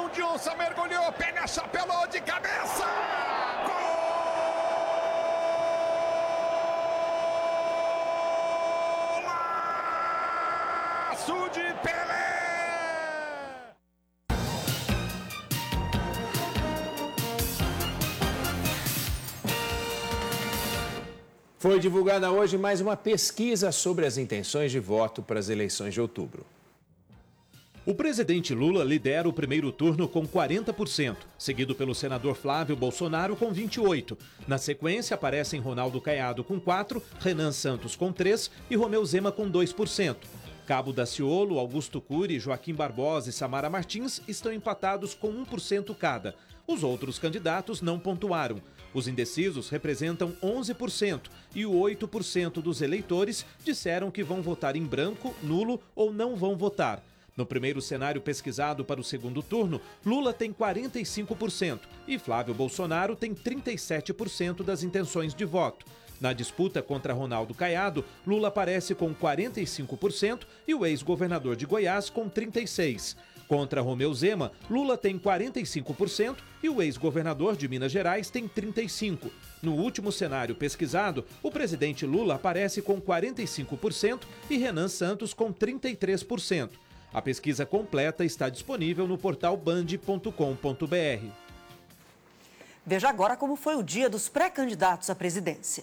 mão de onça, mergulhou, pega, chapelou de cabeça! Golaço de Pelé! Foi divulgada hoje mais uma pesquisa sobre as intenções de voto para as eleições de outubro. O presidente Lula lidera o primeiro turno com 40%, seguido pelo senador Flávio Bolsonaro com 28%. Na sequência aparecem Ronaldo Caiado com 4%, Renan Santos com 3% e Romeu Zema com 2%. Cabo Daciolo, Augusto Cury, Joaquim Barbosa e Samara Martins estão empatados com 1% cada. Os outros candidatos não pontuaram. Os indecisos representam 11% e 8% dos eleitores disseram que vão votar em branco, nulo ou não vão votar. No primeiro cenário pesquisado para o segundo turno, Lula tem 45% e Flávio Bolsonaro tem 37% das intenções de voto. Na disputa contra Ronaldo Caiado, Lula aparece com 45% e o ex-governador de Goiás com 36%. Contra Romeu Zema, Lula tem 45% e o ex-governador de Minas Gerais tem 35%. No último cenário pesquisado, o presidente Lula aparece com 45% e Renan Santos com 33%. A pesquisa completa está disponível no portal band.com.br. Veja agora como foi o dia dos pré-candidatos à presidência.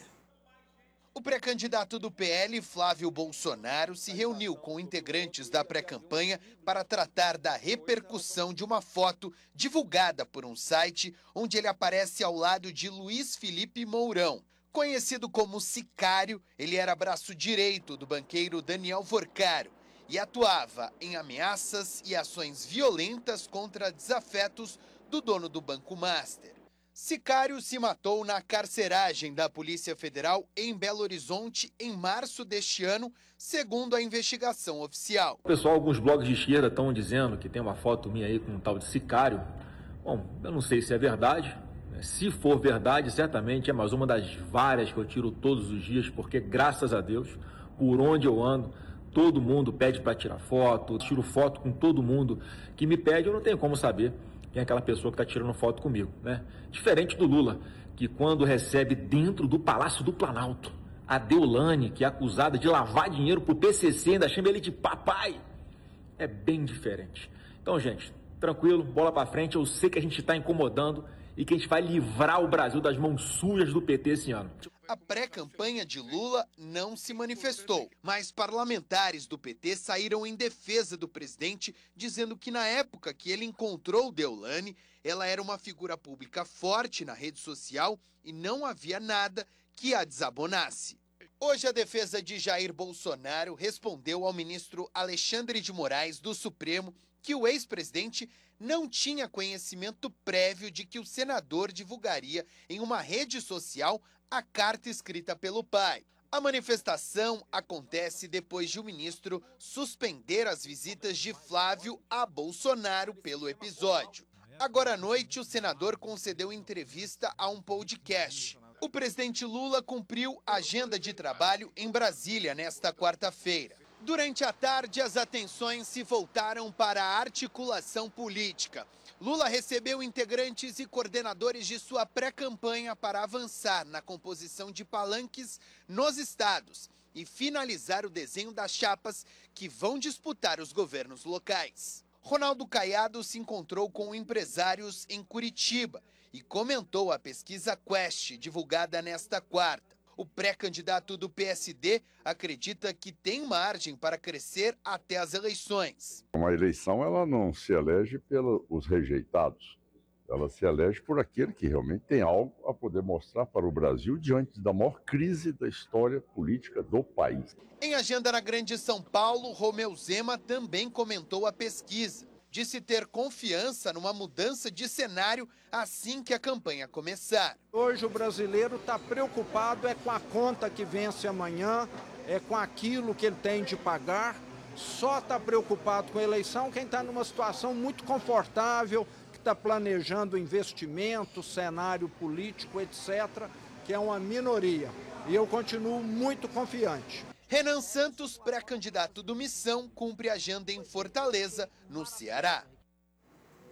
O pré-candidato do PL, Flávio Bolsonaro, se reuniu com integrantes da pré-campanha para tratar da repercussão de uma foto divulgada por um site onde ele aparece ao lado de Luiz Felipe Mourão. Conhecido como Sicário, ele era braço direito do banqueiro Daniel Forcaro e atuava em ameaças e ações violentas contra desafetos do dono do Banco Master. Sicário se matou na carceragem da Polícia Federal em Belo Horizonte em março deste ano, segundo a investigação oficial. Pessoal, alguns blogs de esquerda estão dizendo que tem uma foto minha aí com um tal de Sicário. Bom, eu não sei se é verdade. Se for verdade, certamente é mais uma das várias que eu tiro todos os dias, porque graças a Deus, por onde eu ando, todo mundo pede para tirar foto, tiro foto com todo mundo que me pede, eu não tenho como saber quem é aquela pessoa que está tirando foto comigo, né? Diferente do Lula, que quando recebe dentro do Palácio do Planalto a Deolane, que é acusada de lavar dinheiro pro PCC, ainda chama ele de papai, é bem diferente. Então, gente, tranquilo, bola para frente, eu sei que a gente está incomodando e que a gente vai livrar o Brasil das mãos sujas do PT esse ano. A pré-campanha de Lula não se manifestou, mas parlamentares do PT saíram em defesa do presidente, dizendo que na época que ele encontrou Deolane, ela era uma figura pública forte na rede social e não havia nada que a desabonasse. Hoje, a defesa de Jair Bolsonaro respondeu ao ministro Alexandre de Moraes, do Supremo, que o ex-presidente não tinha conhecimento prévio de que o senador divulgaria em uma rede social a carta escrita pelo pai. A manifestação acontece depois de o ministro suspender as visitas de Flávio a Bolsonaro pelo episódio. Agora à noite, o senador concedeu entrevista a um podcast. O presidente Lula cumpriu agenda de trabalho em Brasília nesta quarta-feira. Durante a tarde, as atenções se voltaram para a articulação política. Lula recebeu integrantes e coordenadores de sua pré-campanha para avançar na composição de palanques nos estados e finalizar o desenho das chapas que vão disputar os governos locais. Ronaldo Caiado se encontrou com empresários em Curitiba e comentou a pesquisa Quest, divulgada nesta quarta. O pré-candidato do PSD acredita que tem margem para crescer até as eleições. Uma eleição, ela não se elege pelos rejeitados, ela se elege por aquele que realmente tem algo a poder mostrar para o Brasil diante da maior crise da história política do país. Em agenda na Grande São Paulo, Romeu Zema também comentou a pesquisa. Disse ter confiança numa mudança de cenário assim que a campanha começar. Hoje o brasileiro está preocupado com a conta que vence amanhã, com aquilo que ele tem de pagar. Só está preocupado com a eleição quem está numa situação muito confortável, que está planejando investimento, cenário político, etc., que é uma minoria. E eu continuo muito confiante. Renan Santos, pré-candidato do Missão, cumpre agenda em Fortaleza, no Ceará.